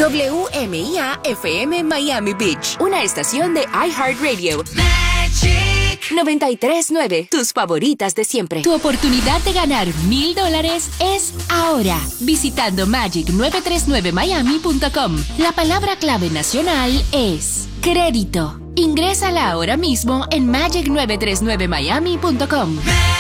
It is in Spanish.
WMIA FM Miami Beach, una estación de iHeartRadio. Magic 93.9, tus favoritas de siempre. Tu oportunidad de ganar $1,000 es ahora, visitando magic939miami.com. La palabra clave nacional es crédito. Ingrésala ahora mismo en magic939miami.com.